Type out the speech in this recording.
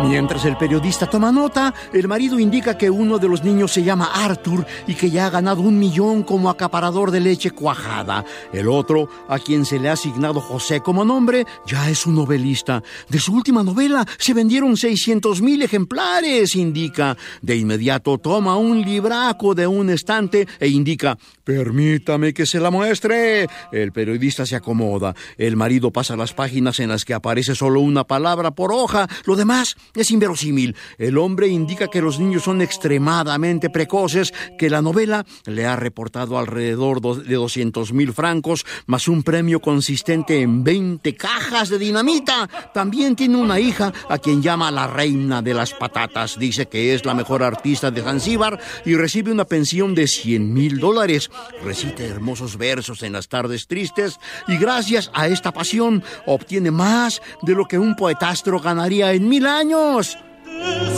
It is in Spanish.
Mientras el periodista toma nota, el marido indica que uno de los niños se llama Arthur y que ya ha ganado 1 millón como acaparador de leche cuajada. El otro, a quien se le ha asignado José como nombre, ya es un novelista. De su última novela se vendieron 600,000 ejemplares, indica. De inmediato toma un libraco de un estante e indica: «Permítame que se la muestre». El periodista se acomoda. El marido pasa las páginas en las que aparece solo una palabra por hoja. Lo demás es inverosímil. El hombre indica que los niños son extremadamente precoces, que la novela le ha reportado alrededor de 200,000 francos, más un premio consistente en 20 cajas de dinamita. También tiene una hija a quien llama la reina de las patatas. Dice que es la mejor artista de Zanzíbar y recibe una pensión de $100,000. Recita hermosos versos en las tardes tristes y gracias a esta pasión obtiene más de lo que un poetastro ganaría en 1000 años.